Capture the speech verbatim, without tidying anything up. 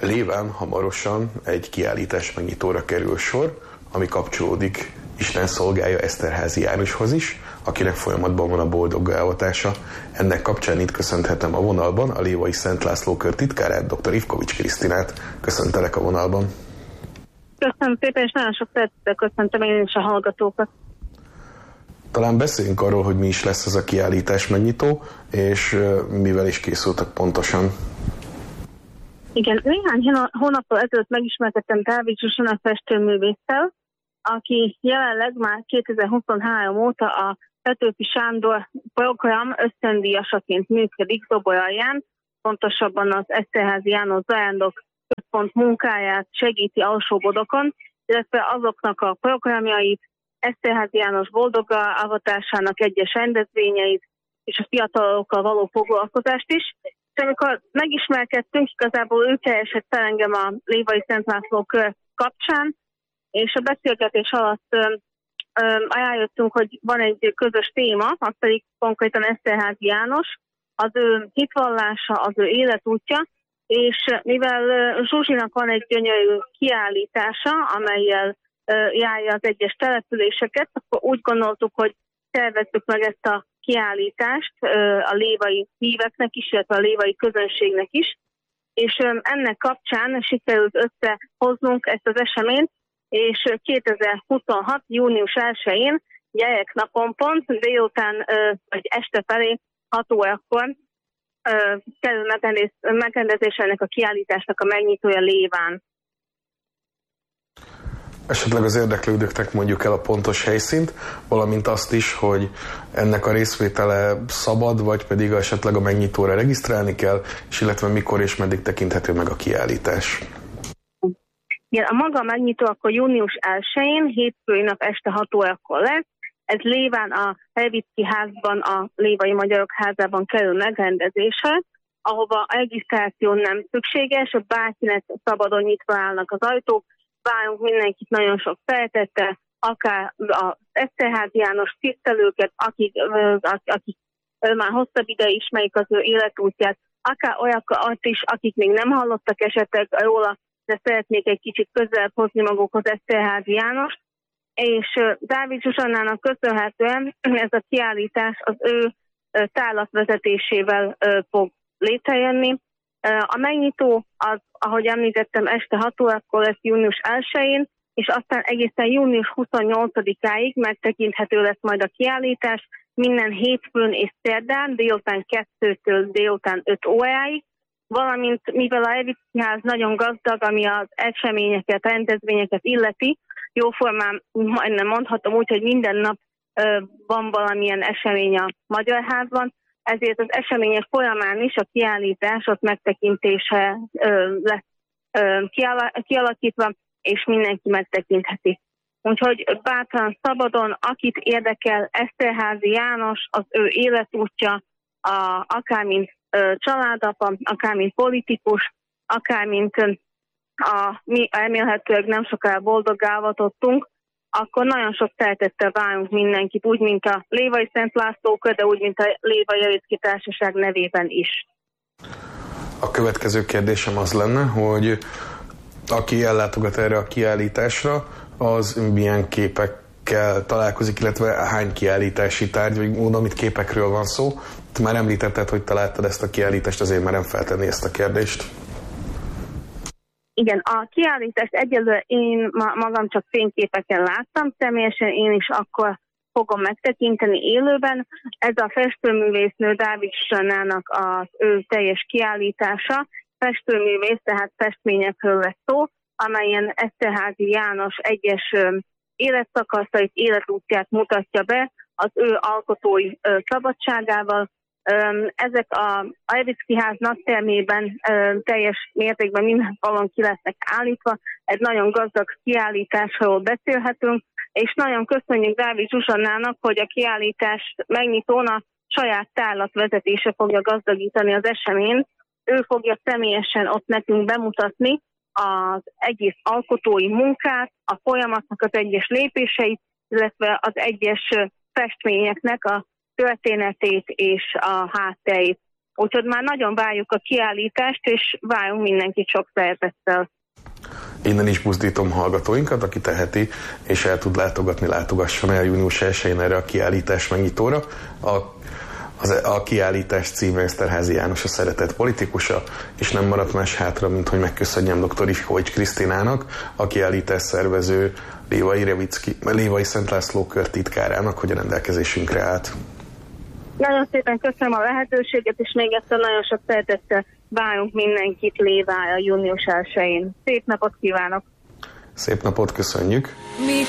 Léván hamarosan egy kiállítás megnyitóra kerül sor, ami kapcsolódik Isten szolgája Eszterházy Jánoshoz is, akinek folyamatban van a boldoggá avatása. Ennek kapcsán itt köszönhetem a vonalban a Lévai Szent László kör titkárát, dr. Ivkovics Krisztinát. Köszöntelek a vonalban. Köszönöm szépen, és nagyon sok szeretettel köszöntöm én is a hallgatókat. Talán beszéljünk arról, hogy mi is lesz ez a kiállítás megnyitó, és mivel is készültek pontosan. Igen, néhány hónappal ezelőtt megismerkedtem Dávid Zsuzsana festőművésszel, aki jelenleg már kétezer-huszonhárom óta a Petőfi Sándor program ösztöndíjasaként működik Zoboralján, pontosabban az Eszterházy János Zarándok Központ munkáját segíti Alsóbodokon, illetve azoknak a programjait, Eszterházy János boldoggá avatásának egyes rendezvényeit és a fiatalokkal való foglalkozást is. És amikor megismerkedtünk, igazából ő keresett fel engem a Lévai Szent László kör kapcsán, és a beszélgetés alatt ö, ö, rájöttünk, hogy van egy közös téma, az pedig konkrétan Eszterházy János, az ő hitvallása, az ő életútja, és mivel Zsuzsinak van egy gyönyörű kiállítása, amellyel járja az egyes településeket, akkor úgy gondoltuk, hogy szervezzük meg ezt a kiállítást a lévai híveknek is, illetve a lévai közönségnek is, és ennek kapcsán sikerült összehoznunk ezt az eseményt, és kétezer-huszonhat. június elsején gyereknapon pont délután vagy este felé hat órakor kerül megrendezésre ennek a kiállításnak a megnyitója Léván. Esetleg az érdeklődőknek mondjuk el a pontos helyszínt, valamint azt is, hogy ennek a részvétele szabad, vagy pedig esetleg a megnyitóra regisztrálni kell, és illetve mikor és meddig tekinthető meg a kiállítás. Igen, a maga megnyitó akkor június elsején, hétfői nap este hat órakor lesz. Ez Léván a Helvicki házban, a Lévai Magyarok házában kerül megrendezésre, ahova a regisztráció nem szükséges, bárkinek szabadon nyitva állnak az ajtók, várunk mindenkit nagyon sok szeretettel, akár az Eszterházy János tisztelőket, akik, akik már hosszabb ide ismerik az ő életútját, akár olyakat is, akik még nem hallottak esetleg róla, de szeretnék egy kicsit közelebb hozni magukhoz Eszterházy Jánost. És Dávid Zsuzsanának köszönhetően ez a kiállítás az ő tárlatvezetésével fog létrejönni. A megnyitó az, ahogy említettem, este hat órakor lesz június elsején, és aztán egészen június huszonnyolcadikáig megtekinthető lesz majd a kiállítás minden hétfőn és szerdán, délután kettőtől délután öt óráig, valamint mivel a Helvicki ház nagyon gazdag, ami az eseményeket, rendezvényeket illeti, jóformán majdnem mondhatom úgy, hogy minden nap ö, van valamilyen esemény a Magyar Házban, ezért az események folyamán is a kiállítás ott megtekintése ö, lesz ö, kialakítva, és mindenki megtekintheti. Úgyhogy bátran, szabadon, akit érdekel Eszterházy János, az ő életútja, a, akár mint ö, családapa, akár mint politikus, akár mint ö, a, mi remélhetőleg nem sokára boldoggá avatottunk, akkor nagyon sok szeretettel várunk mindenkit, úgy, mint a Lévai Szent László kör, de úgy, mint a Lévai Jaréczki Társaság nevében is. A következő kérdésem az lenne, hogy aki ellátogat erre a kiállításra, az milyen képekkel találkozik, illetve hány kiállítási tárgy, vagy módon, amit képekről van szó. Te már említetted, hogy te láttad ezt a kiállítást, azért merem feltenni ezt a kérdést. Igen, a kiállítást egyelőre én magam csak fényképeken láttam, személyesen én is akkor fogom megtekinteni élőben. Ez a festőművésznő Dávid Zsuzsanának az ő teljes kiállítása. Festőművész, tehát festményekről lesz szó, amelyen Eszterházy János egyes életszakaszait, életútját mutatja be az ő alkotói szabadságával. Ezek a Helvicki ház nagytermében teljes mértékben mindenhol ki lesznek állítva. Egy nagyon gazdag kiállításról beszélhetünk, és nagyon köszönjük Dávid Zsuzsanának, hogy a kiállítás megnyitón a saját tárlatvezetése fogja gazdagítani az eseményt. Ő fogja személyesen ott nekünk bemutatni az egész alkotói munkát, a folyamatnak az egyes lépéseit, illetve az egyes festményeknek a történetét és a hátterét. Úgyhogy már nagyon várjuk a kiállítást, és várunk mindenkit sok szeretettel. Innen is buzdítom hallgatóinkat, aki teheti, és el tud látogatni, látogasson el június elsején erre a kiállítás megnyitóra. A, az, a kiállítás címe Eszterházy János a szeretet politikusa, és nem maradt más hátra, mint hogy megköszönjem dr. Ivkovics Krisztinának, a kiállítás szervező Lévai, Revicki, Lévai Szent László kör titkárának, hogy a rendelkezésünkre állt. Nagyon szépen köszönöm a lehetőséget, és még egyszer nagyon sok szeretettel várunk mindenkit Lévára június elsején. Szép napot kívánok! Szép napot, köszönjük!